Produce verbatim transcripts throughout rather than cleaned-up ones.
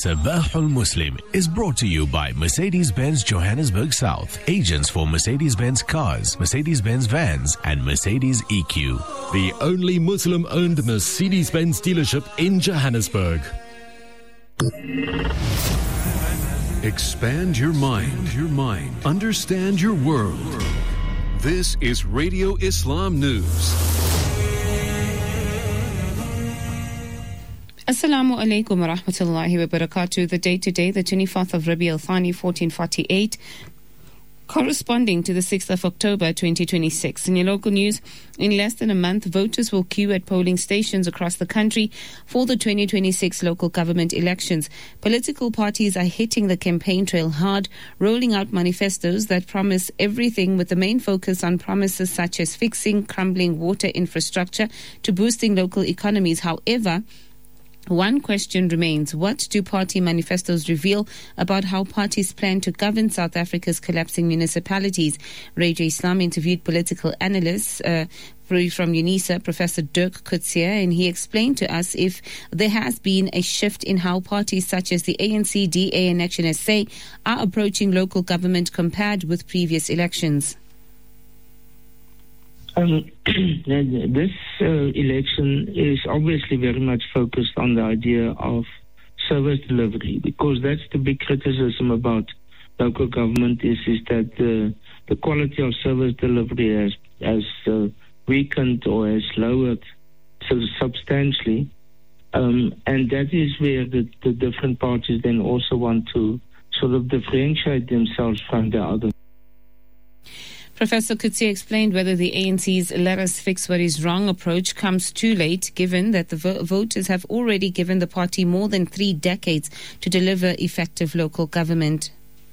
Sabahul Muslim is brought to you by Mercedes-Benz Johannesburg South, agents for Mercedes-Benz cars, Mercedes-Benz vans, and Mercedes E Q. The only Muslim-owned Mercedes-Benz dealership in Johannesburg. Expand your mind, your mind. Understand your world. This is Radio Islam News. Assalamu alaikum wa rahmatullahi wa barakatuh. The date today, the twenty-fourth of Rabi al-Thani, fourteen forty-eight, corresponding to the sixth of October, twenty twenty-six. In your local news, in less than a month, voters will queue at polling stations across the country for the twenty twenty-six local government elections. Political parties are hitting the campaign trail hard, rolling out manifestos that promise everything, with the main focus on promises such as fixing crumbling water infrastructure to boosting local economies. However, one question remains: what do party manifestos reveal about how parties plan to govern South Africa's collapsing municipalities? Radio Islam interviewed political analysts uh, from UNISA, Professor Dirk Coetzee, and he explained to us if there has been a shift in how parties such as the A N C, D A and Action S A are approaching local government compared with previous elections. Um, this uh, election is obviously very much focused on the idea of service delivery, because that's the big criticism about local government is, is that the, the quality of service delivery has, has uh, weakened or has lowered so substantially. Um, and that is where the, the different parties then also want to sort of differentiate themselves from the others. Professor Coetzee explained whether the A N C's "let us fix what is wrong" approach comes too late, given that the vo- voters have already given the party more than three decades to deliver effective local government.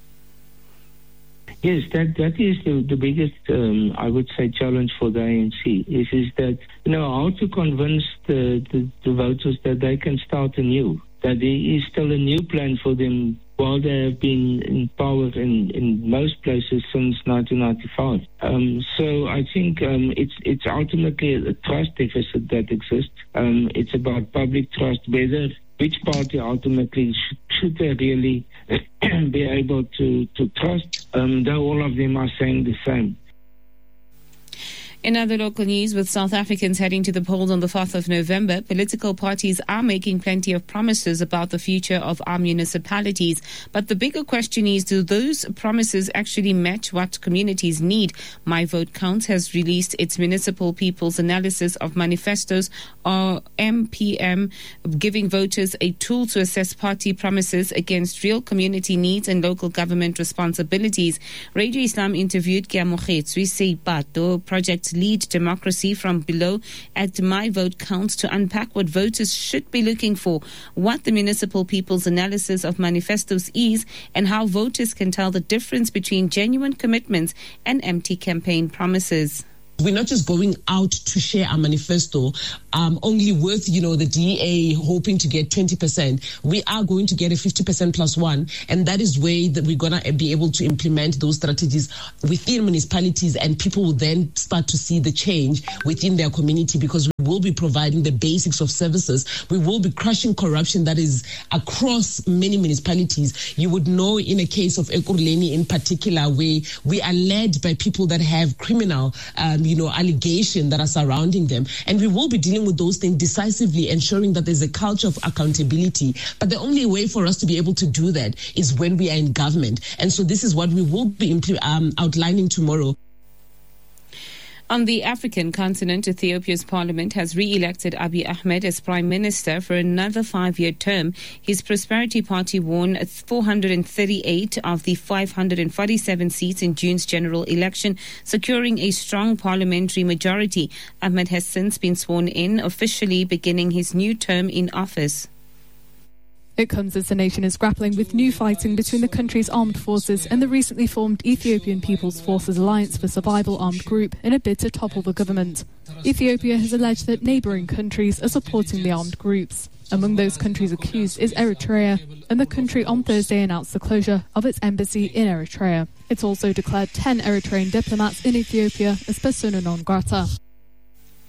Yes, that that is the, the biggest, um, I would say, challenge for the A N C, is, is that, you know, how to convince the, the, the voters that they can start anew, that there is still a new plan for them while they have been in power in, in most places since nineteen ninety-five. Um, so I think um, it's it's ultimately a trust deficit that exists. Um, it's about public trust, whether which party ultimately should, should they really be able to, to trust, um, though all of them are saying the same. In other local news, with South Africans heading to the polls on the fourth of November, political parties are making plenty of promises about the future of our municipalities. But the bigger question is, do those promises actually match what communities need? My Vote Counts has released its Municipal People's Analysis of Manifestos, or M P M, giving voters a tool to assess party promises against real community needs and local government responsibilities. Radio Islam interviewed Keamogetswe Seipato, project lead democracy from below at My Vote Counts, to unpack what voters should be looking for, what the Municipal People's Analysis of Manifestos is, and how voters can tell the difference between genuine commitments and empty campaign promises. We're not just going out to share our manifesto um, only with, you know, the D A hoping to get twenty percent. We are going to get a fifty percent plus one, and that is where that we're going to be able to implement those strategies within municipalities, and people will then start to see the change within their community, because we will be providing the basics of services. We will be crushing corruption that is across many municipalities. You would know in a case of Ekurhuleni in particular, where we are led by people that have criminal um, you know, allegation that are surrounding them. And we will be dealing with those things decisively, ensuring that there's a culture of accountability. But the only way for us to be able to do that is when we are in government. And so this is what we will be impl- um, outlining tomorrow. On the African continent, Ethiopia's parliament has re-elected Abiy Ahmed as prime minister for another five-year term. His Prosperity Party won four hundred thirty-eight of the five hundred forty-seven seats in June's general election, securing a strong parliamentary majority. Ahmed has since been sworn in, officially beginning his new term in office. It comes as the nation is grappling with new fighting between the country's armed forces and the recently formed Ethiopian People's Forces Alliance for Survival armed group in a bid to topple the government. Ethiopia has alleged that neighbouring countries are supporting the armed groups. Among those countries accused is Eritrea, and the country on Thursday announced the closure of its embassy in Eritrea. It's also declared ten Eritrean diplomats in Ethiopia as persona non grata.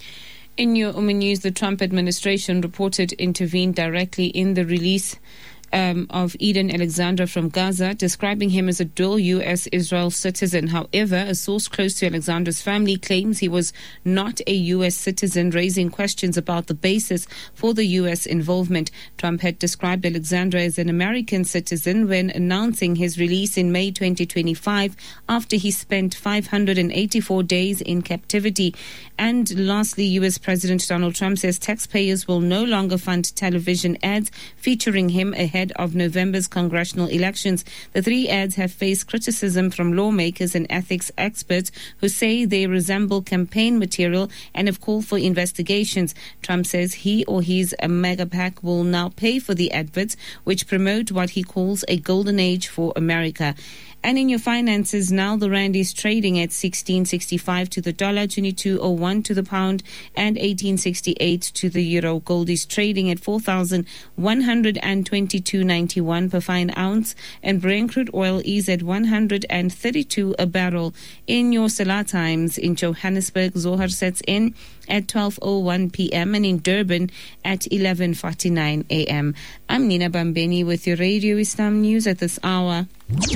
In your Umm News, the Trump administration reported intervened directly in the release um, of Eden Alexander from Gaza, describing him as a dual U S Israel citizen. However, a source close to Alexander's family claims he was not a U S citizen, raising questions about the basis for the U S involvement. Trump had described Alexander as an American citizen when announcing his release in May twenty twenty-five after he spent five hundred eighty-four days in captivity. And lastly, U S President Donald Trump says taxpayers will no longer fund television ads featuring him ahead of November's congressional elections. The three ads have faced criticism from lawmakers and ethics experts who say they resemble campaign material and have called for investigations. Trump says he or his mega PAC will now pay for the adverts, which promote what he calls a golden age for America. And in your finances now, the rand is trading at sixteen sixty-five to the dollar, twenty-two oh one to the pound, and eighteen sixty-eight to the euro. Gold is trading at four thousand one hundred twenty-two ninety-one per fine ounce, and Brent crude oil is at one hundred thirty-two a barrel. In your Salah times, in Johannesburg, Zohar sets in at twelve oh one p.m. and in Durban at eleven forty-nine a.m. I'm Nina Bambeni with your Radio Islam News at this hour.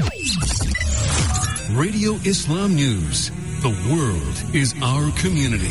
Radio Islam News. The world is our community.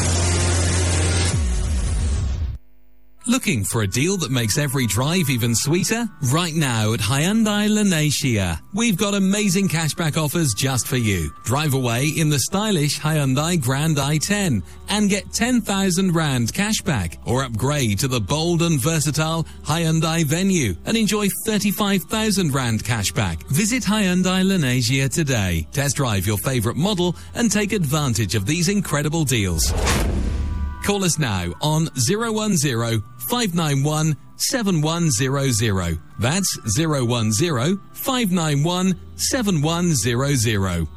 Looking for a deal that makes every drive even sweeter? Right now at Hyundai Lanesia, we've got amazing cashback offers just for you. Drive away in the stylish Hyundai Grand i ten and get ten thousand rand cashback, or upgrade to the bold and versatile Hyundai Venue and enjoy thirty-five thousand rand cashback. Visit Hyundai Lanesia today. Test drive your favorite model and take advantage of these incredible deals. Call us now on zero one zero, five nine one, seven one zero zero. That's zero one zero, five nine one, seven one zero zero.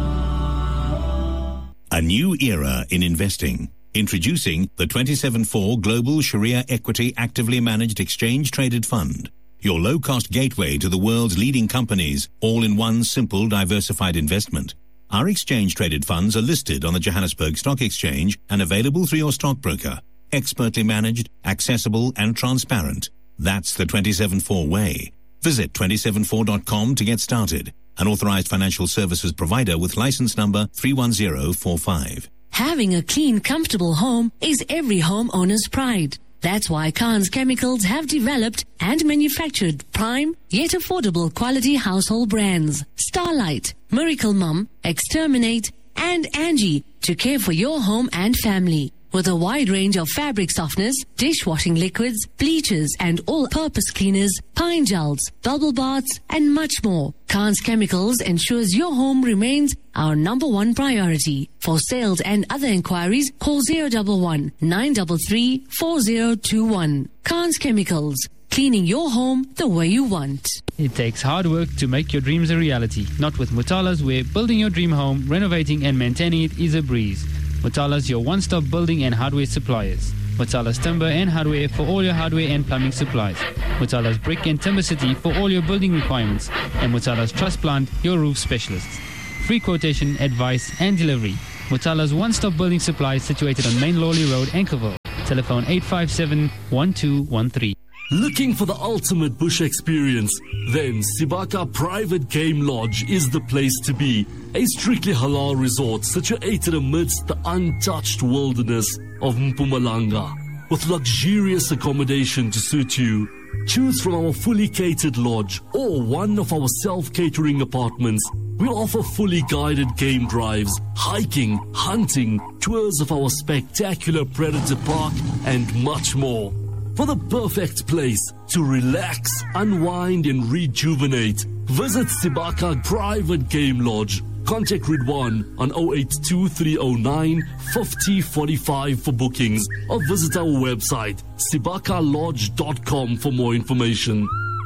A new era in investing. Introducing the twenty-seven four Global Sharia Equity Actively Managed Exchange Traded Fund. Your low-cost gateway to the world's leading companies, all in one simple diversified investment. Our exchange-traded funds are listed on the Johannesburg Stock Exchange and available through your stockbroker. Expertly managed, accessible and transparent. That's the twenty-seven four way. Visit two seven four dot com to get started. An authorized financial services provider with license number three one zero four five. Having a clean, comfortable home is every homeowner's pride. That's why Khan's Chemicals have developed and manufactured prime yet affordable quality household brands. Starlight, Miracle Mum, Exterminate, and Angie to care for your home and family. With a wide range of fabric softeners, dishwashing liquids, bleachers, and all-purpose cleaners, pine gels, bubble baths, and much more, Khan's Chemicals ensures your home remains our number one priority. For sales and other inquiries, call zero one one, nine three three, four zero two one. Khan's Chemicals, cleaning your home the way you want. It takes hard work to make your dreams a reality. Not with Mutalas, where building your dream home, renovating and maintaining it is a breeze. Mutalas, your one-stop building and hardware suppliers. Mutalas Timber and Hardware for all your hardware and plumbing supplies. Mutalas Brick and Timber City for all your building requirements. And Mutalas Truss Plant, your roof specialists. Free quotation, advice and delivery. Mutalas one-stop building supplies situated on Main Lawley Road, Anchorville. Telephone eight five seven, one two one three. Looking for the ultimate bush experience? Then Sibaka Private Game Lodge is the place to be. A strictly halal resort situated amidst the untouched wilderness of Mpumalanga, with luxurious accommodation to suit you. Choose from our fully catered lodge or one of our self-catering apartments. We offer fully guided game drives, hiking, hunting, tours of our spectacular Predator Park, and much more. For the perfect place to relax, unwind and rejuvenate, visit Sibaka Private Game Lodge. Contact Ridwan on zero eight two, three zero nine, five zero four five for bookings or visit our website sibaka lodge dot com for more information.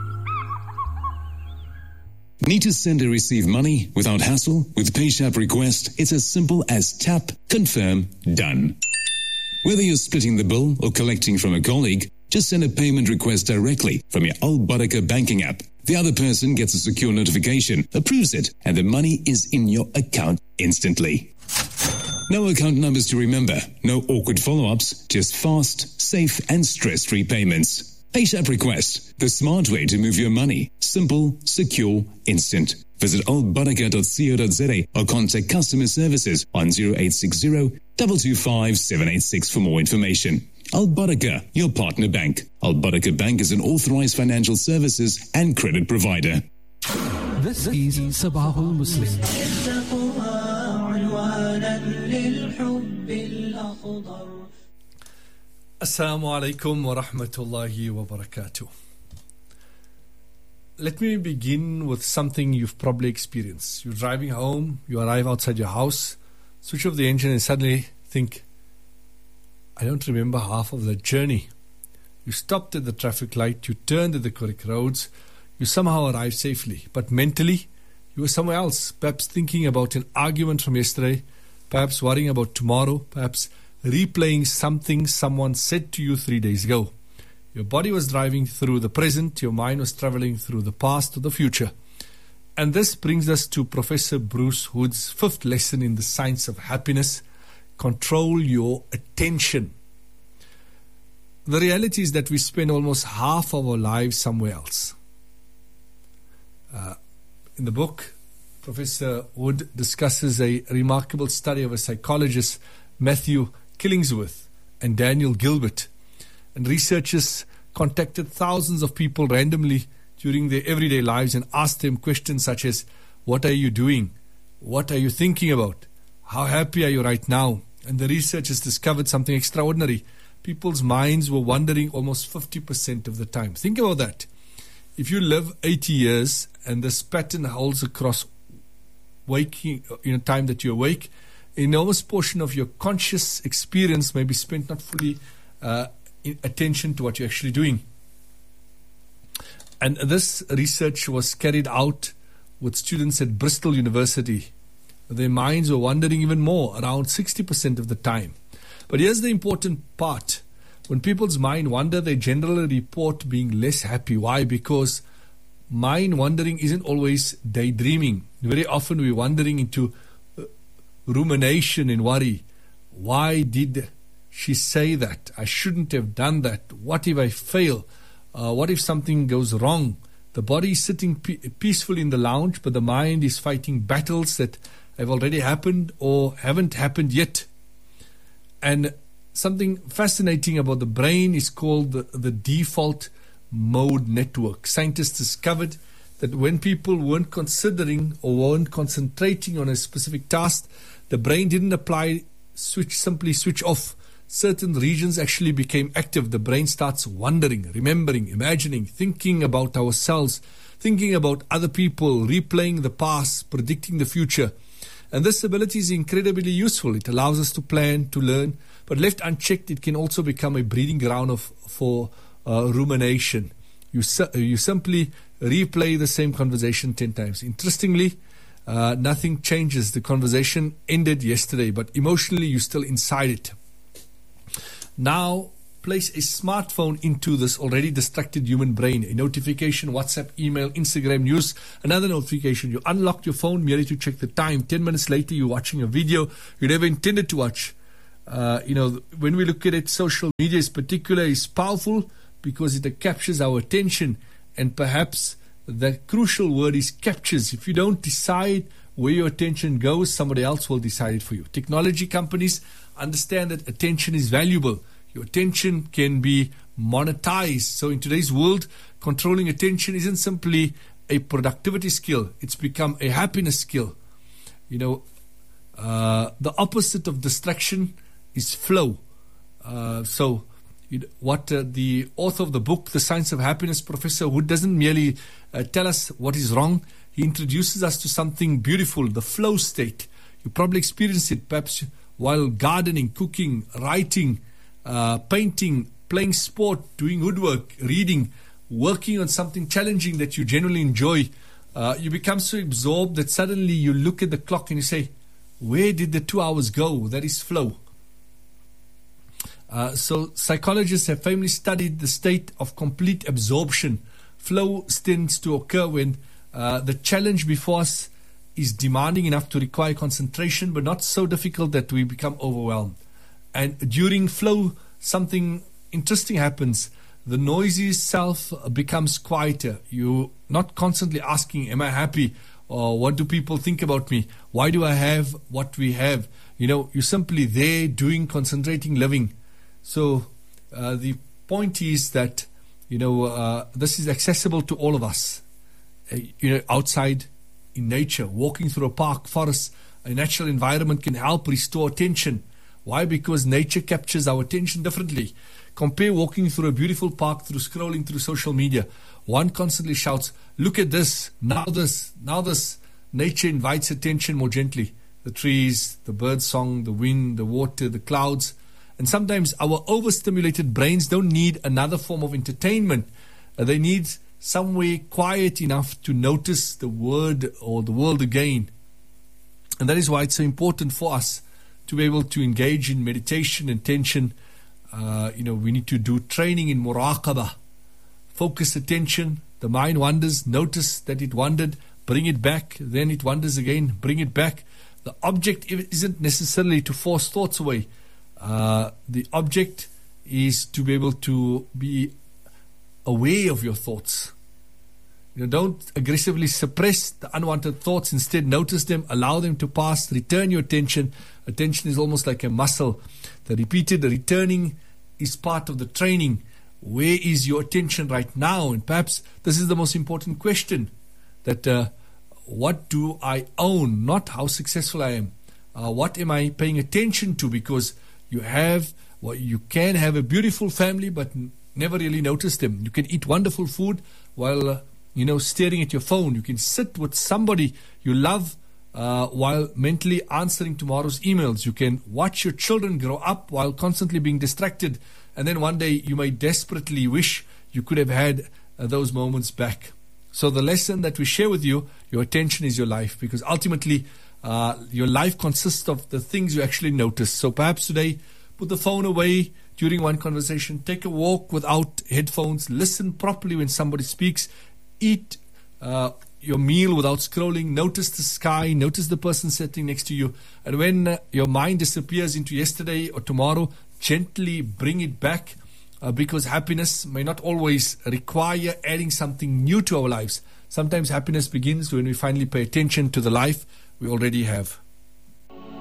Need to send or receive money without hassle? With PayShap Request, it's as simple as tap, confirm, done. Whether you're splitting the bill or collecting from a colleague, just send a payment request directly from your Al Baraka banking app. The other person gets a secure notification, approves it, and the money is in your account instantly. No account numbers to remember, no awkward follow-ups, just fast, safe, and stress-free payments. PayShap Request, the smart way to move your money. Simple, secure, instant. Visit old baraka dot co dot za or contact customer services on zero eight six zero, two two five, seven eight six for more information. Al Baraka, your partner bank. Al Baraka Bank is an authorized financial services and credit provider. This is Sabahul Muslim. Assalamu alaikum wa rahmatullahi wa barakatuh. Let me begin with something you've probably experienced. You're driving home, you arrive outside your house, switch off the engine and suddenly think, I don't remember half of the journey. You stopped at the traffic light, you turned at the correct roads, you somehow arrived safely. But mentally, you were somewhere else, perhaps thinking about an argument from yesterday, perhaps worrying about tomorrow, perhaps replaying something someone said to you three days ago. Your body was driving through the present, your mind was traveling through the past to the future. And this brings us to Professor Bruce Hood's fifth lesson in the science of happiness: control your attention. The reality is that we spend almost half of our lives somewhere else. Uh, in the book, Professor Hood discusses a remarkable study of a psychologist, Matthew Killingsworth and Daniel Gilbert. And researchers contacted thousands of people randomly during their everyday lives and asked them questions such as, what are you doing? What are you thinking about? How happy are you right now? And the researchers discovered something extraordinary. People's minds were wandering almost fifty percent of the time. Think about that. If you live eighty years and this pattern holds across waking, you know, time that you're awake, an enormous portion of your conscious experience may be spent not fully uh, in attention to what you're actually doing. And this research was carried out with students at Bristol University. Their minds were wandering even more, around sixty percent of the time. But here's the important part. When people's mind wander, they generally report being less happy. Why? Because mind wandering isn't always daydreaming. Very often we're wandering into rumination and worry. Why did she say that? I shouldn't have done that. What if I fail? Uh, what if something goes wrong? The body is sitting pe- peacefully in the lounge, but the mind is fighting battles that have already happened or haven't happened yet. And something fascinating about the brain is called the, the default mode network. Scientists discovered that when people weren't considering or weren't concentrating on a specific task, the brain didn't apply switch, simply switch off. Certain regions actually became active. The brain starts wandering, remembering, imagining, thinking about ourselves, thinking about other people, replaying the past, predicting the future. And this ability is incredibly useful. It allows us to plan, to learn, but left unchecked, it can also become a breeding ground of, for uh, rumination. You, su- you simply replay the same conversation ten times. Interestingly, uh, nothing changes. The conversation ended yesterday, but emotionally you're still inside it. Now, place a smartphone into this already distracted human brain. A notification, WhatsApp, email, Instagram news, another notification. You unlocked your phone merely to check the time. Ten minutes later, you're watching a video you never intended to watch. Uh, you know, when we look at it, social media in particular is powerful because it captures our attention. And perhaps the crucial word is captures. If you don't decide where your attention goes, somebody else will decide it for you. Technology companies understand that attention is valuable. Your attention can be monetized. So in today's world, controlling attention isn't simply a productivity skill. It's become a happiness skill. You know, uh, the opposite of distraction is flow. Uh, so it, what uh, the author of the book, The Science of Happiness, Professor Hood, doesn't merely uh, tell us what is wrong. He introduces us to something beautiful, the flow state. You probably experienced it, perhaps while gardening, cooking, writing, uh, painting, playing sport, doing woodwork, reading, working on something challenging that you genuinely enjoy. Uh, you become so absorbed that suddenly you look at the clock and you say, where did the two hours go? That is flow. Uh, so psychologists have famously studied the state of complete absorption. Flow tends to occur when uh, the challenge before us is demanding enough to require concentration, but not so difficult that we become overwhelmed. And during flow, something interesting happens. the noisy self becomes quieter. You're not constantly asking, am I happy? Or what do people think about me? Why do I have what we have? You know, you're simply there doing, concentrating, living. So uh, the point is that, you know, uh, this is accessible to all of us. Uh, you know, outside in nature, walking through a park, forest, a natural environment can help restore attention. Why? Because nature captures our attention differently. Compare walking through a beautiful park, through scrolling through social media. One constantly shouts, look at this, now this, now this. Nature invites attention more gently. The trees, the bird song, the wind, the water, the clouds. And sometimes our overstimulated brains don't need another form of entertainment. Uh, they need somewhere quiet enough to notice the word or the world again. And that is why it's so important for us to be able to engage in meditation, intention. Uh, you know, we need to do training in muraqabah. Focus attention. The mind wanders. Notice that it wandered. Bring it back. Then it wanders again. Bring it back. The object isn't necessarily to force thoughts away. Uh, the object is to be able to be aware of your thoughts. You know, don't aggressively suppress the unwanted thoughts. Instead, notice them, allow them to pass, return your attention. Attention is almost like a muscle. The repeated returning is part of the training. Where is your attention right now? And perhaps this is the most important question, that uh, what do I own? Not how successful I am. Uh, what am I paying attention to? Because you have, well, you can have a beautiful family, but n- never really notice them. You can eat wonderful food while uh, you know, staring at your phone. You can sit with somebody you love uh, while mentally answering tomorrow's emails. You can watch your children grow up while constantly being distracted. And then one day you may desperately wish you could have had uh, those moments back. So the lesson that we share with you, your attention is your life, because ultimately uh, your life consists of the things you actually notice. So perhaps today, put the phone away during one conversation, take a walk without headphones, listen properly when somebody speaks, eat uh, your meal without scrolling, notice the sky, notice the person sitting next to you. And when uh, your mind disappears into yesterday or tomorrow, gently bring it back, uh, because happiness may not always require adding something new to our lives. Sometimes happiness begins when we finally pay attention to the life we already have.